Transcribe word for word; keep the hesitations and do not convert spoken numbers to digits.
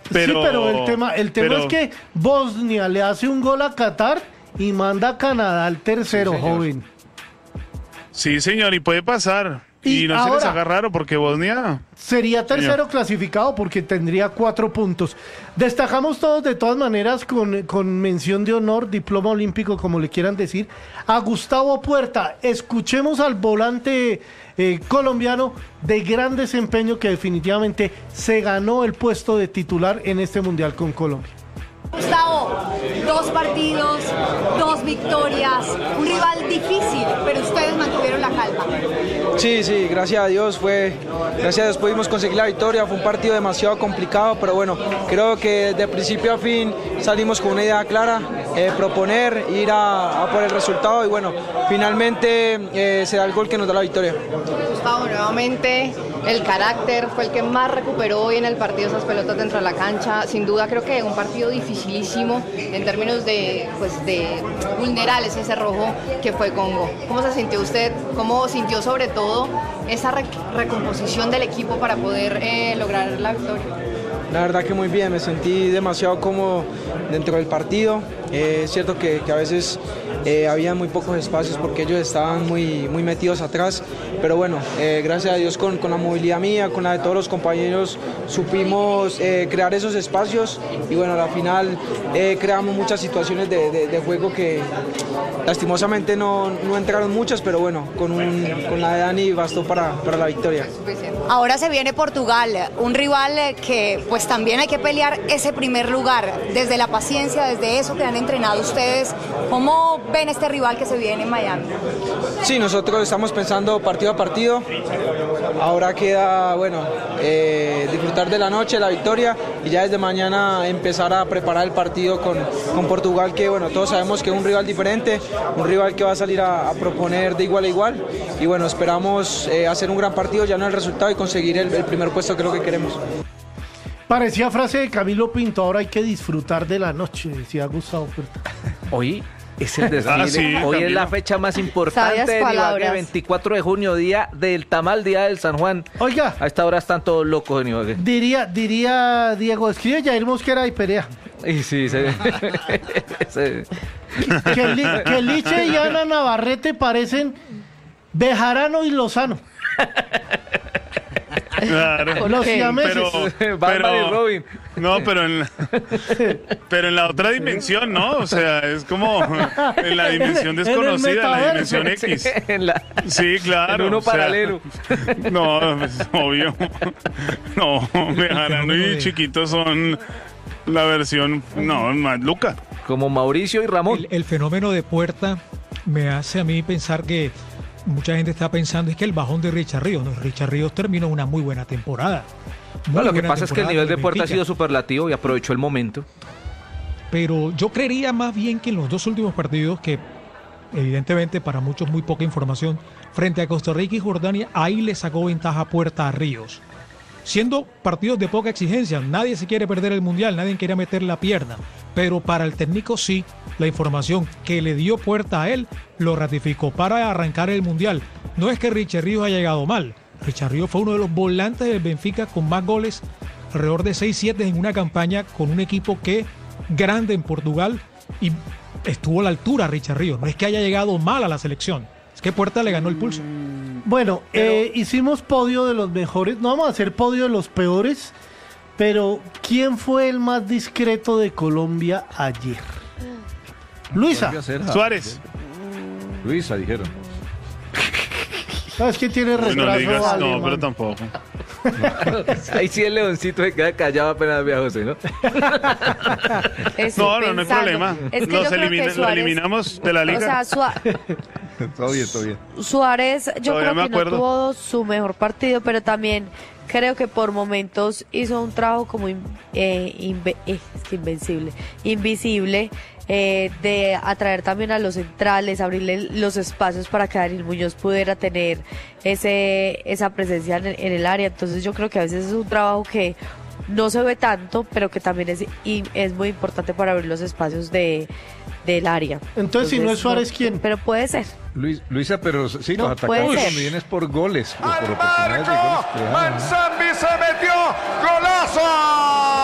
Pero, sí, pero el tema, el tema pero, es que Bosnia le hace un gol a Qatar y manda a Canadá al tercero, Sí, joven. Sí, señor, y puede pasar. Y, Y no se ahora- les haga raro porque Bosnia... Sería tercero Señor. clasificado porque tendría cuatro puntos. Destacamos todos de todas maneras con, con mención de honor, diploma olímpico, como le quieran decir, a Gustavo Puerta. Escuchemos al volante eh, colombiano de gran desempeño que definitivamente se ganó el puesto de titular en este Mundial con Colombia. Gustavo, dos partidos, dos victorias, un rival difícil, pero ustedes mantuvieron la calma. Sí, sí, gracias a Dios fue, gracias a Dios pudimos conseguir la victoria, fue un partido demasiado complicado, pero bueno, creo que de principio a fin salimos con una idea clara, eh, proponer, ir a, a por el resultado y bueno, finalmente eh, se da el gol que nos da la victoria. Gustavo, nuevamente el carácter fue el que más recuperó hoy en el partido esas pelotas dentro de la cancha. Sin duda creo que un partido dificilísimo en términos de, pues, de vulnerar ese cerrojo que fue Congo. ¿Cómo se sintió usted? ¿Cómo sintió sobre todo esa re recomposición del equipo para poder eh, lograr la victoria? La verdad que muy bien, me sentí demasiado cómodo dentro del partido. Eh, es cierto que, que a veces eh, había muy pocos espacios porque ellos estaban muy, muy metidos atrás, pero bueno, eh, gracias a Dios con, con la movilidad mía, con la de todos los compañeros, supimos eh, crear esos espacios y bueno, al final eh, creamos muchas situaciones de, de, de juego que lastimosamente no, no entraron muchas, pero bueno, con, un, con la de Dani bastó para, para la victoria. Ahora se viene Portugal, un rival que pues también hay que pelear ese primer lugar, desde la paciencia, desde eso que han entrenado ustedes. ¿Cómo ven este rival que se viene en Miami? Sí, nosotros estamos pensando partido a partido, ahora queda, bueno, eh, disfrutar de la noche, la victoria y ya desde mañana empezar a preparar el partido con, con Portugal, que bueno, todos sabemos que es un rival diferente, un rival que va a salir a, a proponer de igual a igual y bueno, esperamos eh, hacer un gran partido, ya no el resultado y conseguir el, el primer puesto que es lo que queremos. Parecía frase de Camilo Pinto, ahora hay que disfrutar de la noche, decía Gustavo Puerta. Hoy es el desfile, Ah, sí, hoy Camilo. es la fecha más importante Sabias de Ibagué, palabras. veinticuatro de junio, día del tamal, día del San Juan. Oiga, A esta hora están todos locos en Ibagué. diría, diría Diego, escribe Jair Mosquera y Perea. Y sí, se, se- Que, Li- que Liche y Ana Navarrete parecen Bejarano y Lozano. Claro. Los siameses. Pero, Batman pero- y Robin. No, pero en, la, pero en la otra dimensión, ¿no? O sea, es como en la dimensión En el desconocida, en la metaverso. dimensión X. en la- Sí, claro. en uno o sea, paralelo. No, pues, obvio. No, Bejarano y Chiquito son la versión, no, más Luca. Como Mauricio y Ramón. El, el fenómeno de Puerta me hace a mí pensar que mucha gente está pensando es que el bajón de Richard Ríos, no, Richard Ríos terminó una muy buena temporada. Muy No, lo que buena pasa es que el temporada nivel con de Puerta ha Benfica. sido superlativo y aprovechó el momento. Pero yo creería más bien que en los dos últimos partidos, que evidentemente para muchos muy poca información, frente a Costa Rica y Jordania, ahí le sacó ventaja Puerta a Ríos. Siendo partidos de poca exigencia, nadie se quiere perder el Mundial, nadie quiere meter la pierna, pero para el técnico sí, la información que le dio Puerta a él lo ratificó para arrancar el Mundial. No es que Richard Ríos haya llegado mal, Richard Ríos fue uno de los volantes del Benfica con más goles, alrededor de seis siete en una campaña con un equipo que grande en Portugal y estuvo a la altura Richard Ríos, no es que haya llegado mal a la selección, es que Puerta le ganó el pulso. Bueno, eh, hicimos podio de los mejores, no vamos a hacer podio de los peores, pero ¿quién fue el más discreto de Colombia ayer? Luisa. Suárez. Luisa, dijeron. ¿Sabes que tiene No le retraso digas, no, alemán? pero tampoco. Ahí sí el leoncito se queda callado apenas ve a José, ¿no? Estoy No, no, no hay pensando. problema. Es que Los yo creo elimina- que lo Suárez- eliminamos de la O sea, liga. Sua- Todo bien, todo bien. Suárez, yo Todavía creo me que no acuerdo. tuvo su mejor partido, pero también creo que por momentos hizo un trabajo como in- eh, inve- eh, es que invencible, invisible, eh, de atraer también a los centrales, abrirle los espacios para que Daniel Muñoz pudiera tener ese esa presencia en, en el área. Entonces yo creo que a veces es un trabajo que no se ve tanto, pero que también es, y es muy importante para abrir los espacios de del área. Entonces, si no es Suárez, ¿quién? Pero puede ser. Luis, Luisa, pero sí, No, los puede atacantes ser. también es por goles, por, por ¡Al oportunidades de goles marco! creadas, ¿no? ¡Manzambi se metió! ¡Golazo!